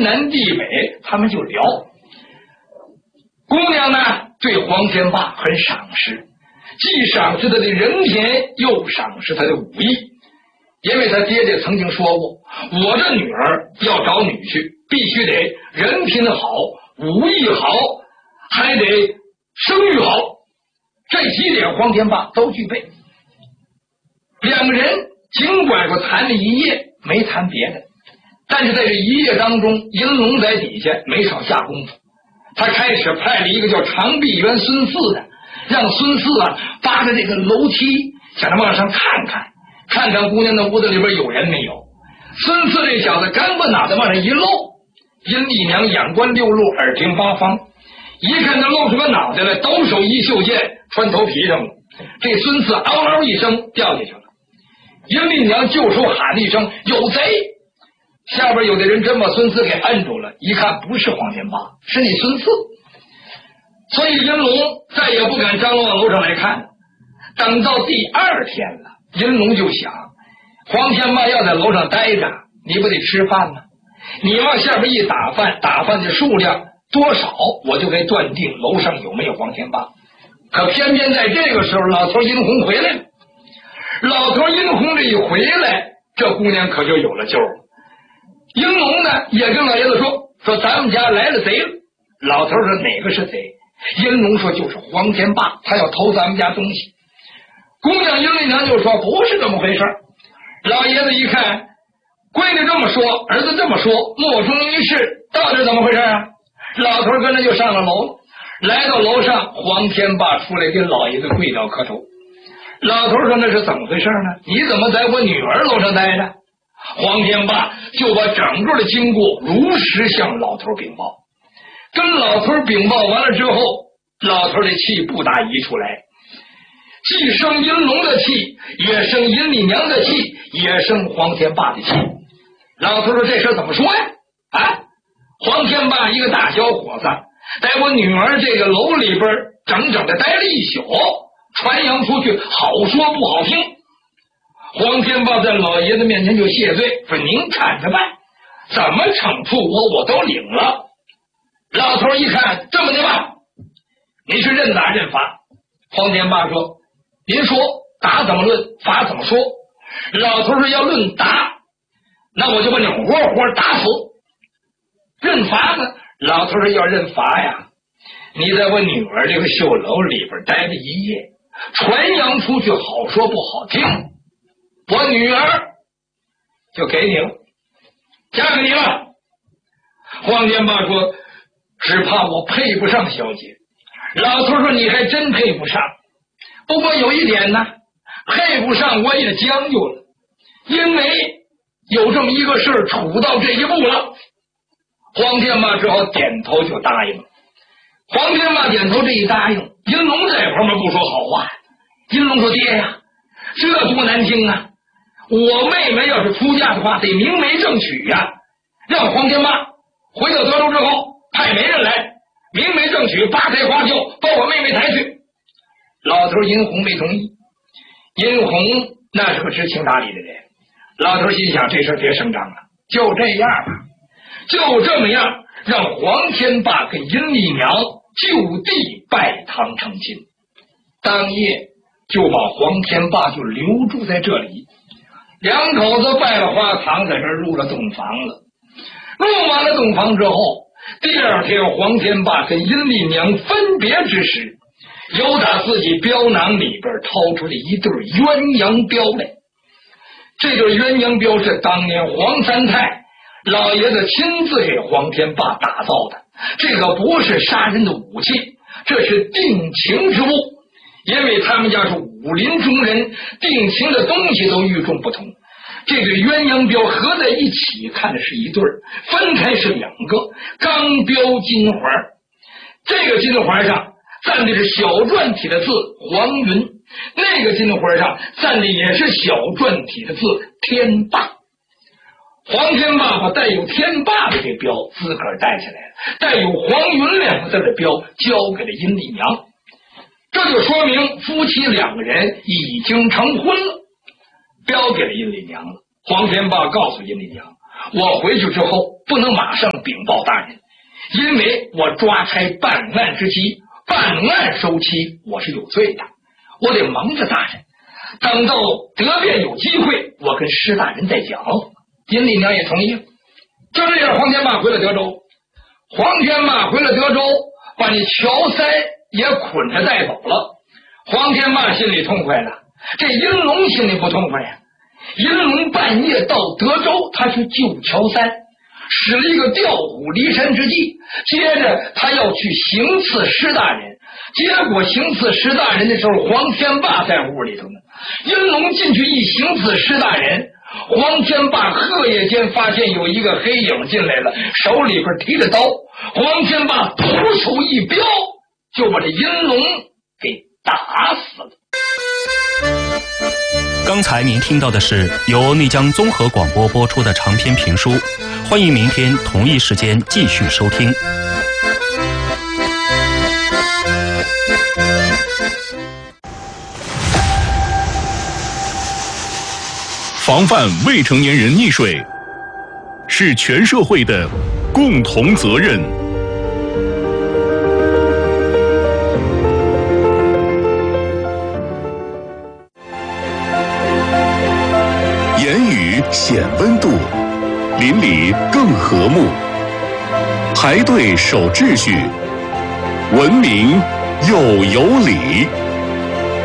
南地北，他们就聊。姑娘呢对黄天霸很赏识，既赏识他的人品，又赏识他的武艺。因为他爹爹曾经说过，我的女儿要找女婿，必须得人品好，武艺好，还得声誉好，这几点黄天霸都具备。两个人尽管说谈了一夜，没谈别的，但是在这一夜当中，银龙在底下没少下功夫。他开始派了一个叫长臂猿孙四的，让孙四扒着这个楼梯，想着往上看看姑娘的屋子里边有人没有。孙四这小子干把脑袋往上一露，阴丽娘眼观六路，耳听八方，一看他露出个脑袋来，抖手一袖剑穿头皮上了。这孙四嗷嗷一声掉下去了。阴丽娘就手喊了一声有贼，下边有的人真把孙四给摁住了，一看不是黄天霸，是你孙四。所以银龙再也不敢张罗往楼上来看。等到第二天了，银龙就想，黄天霸要在楼上待着，你不得吃饭吗？你往下边一打饭的数量多少，我就可以断定楼上有没有黄天霸。可偏偏在这个时候，老头殷红回来了。老头殷红这一回来，这姑娘可就有了救了。殷龙呢也跟老爷子说咱们家来了贼了。老头说哪个是贼？殷龙说就是黄天霸，他要偷咱们家东西。姑娘殷丽娘就说不是这么回事。老爷子一看闺女这么说，儿子这么说，莫衷一是，到底怎么回事啊？老头跟着就上了楼，来到楼上，黄天霸出来跟老爷子跪倒磕头。老头说那是怎么回事呢？你怎么在我女儿楼上待着？黄天霸就把整个的经过如实向老头禀报。跟老头禀报完了之后，老头的气不打一处来，既生银龙的气，也生银丽娘的气，也生黄天霸的气。老头说这事怎么说呀？黄天霸一个大小伙子，在我女儿这个楼里边整整的待了一宿，传扬出去好说不好听。黄天霸在老爷子面前就谢罪，说您看着办，怎么惩处我都领了。老头一看这么的吧，你是认打认罚。黄天霸说您说打怎么论，罚怎么说。老头说要论打，那我就把你活活打死。认罚呢，老头说要认罚呀，你在我女儿这个绣楼里边待了一夜，传扬出去好说不好听，我女儿就给你了，嫁给你了。黄天霸说只怕我配不上小姐。老头说你还真配不上，不过有一点呢，配不上我也将就了，因为有这么一个事儿处到这一步了。黄天霸只好点头就答应了。黄天霸点头这一答应，银龙在旁边不说好话。银龙说爹呀，这多难听啊，我妹妹要是出嫁的话得明媒正娶呀，让黄天霸回到德州之后派媒人来明媒正娶，八抬花轿把我妹妹抬去。老头殷红没同意。殷红那是个知情达理的人，老头心想这事别声张了，就这样吧，就这么样让黄天霸跟殷丽娘就地拜堂成亲。当夜就把黄天霸就留住在这里，两口子拜了花堂，在这入了洞房了。入完了洞房之后，第二天黄天霸跟殷丽娘分别之时，由打自己镖囊里边掏出了一对鸳鸯镖来。这对鸳鸯镖是当年黄三太老爷子亲自给黄天霸打造的，这个不是杀人的武器，这是定情之物。因为他们家是武林中人，定情的东西都与众不同。这个鸳鸯镖合在一起看的是一对，分开是两个钢标金环。这个金环上站的是小篆体的字黄云，那个金环上站的也是小篆体的字天霸。黄天霸把带有天霸的这镖自个儿带起来了，带有黄云两个字的镖交给了殷丽娘，这就说明夫妻两个人已经成婚了，镖给了殷丽娘了。黄天霸告诉殷丽娘，我回去之后不能马上禀报大人，因为我抓差办案之期，办案收期，我是有罪的，我得蒙着大人，等到得便有机会，我跟施大人再讲。阴丽娘也同意了。就这样，黄天霸回了德州。黄天霸回了德州，把你乔三也捆着带走了。黄天霸心里痛快了，这银龙心里不痛快呀。银龙半夜到德州，他去救乔三，使了一个调虎离山之计。接着他要去行刺施大人，结果行刺施大人的时候，黄天霸在屋里头呢。银龙进去一行刺施大人，黄天霸鹤夜间发现有一个黑影进来了，手里边提着刀。黄天霸徒手一镖，就把这银龙给打死了。 刚才您听到的是由内江综合广播播出的长篇评书，欢迎明天同一时间继续收听。 防范未成年人溺水是全社会的共同责任。言语显温度，邻里更和睦。排队守秩序，文明又有礼。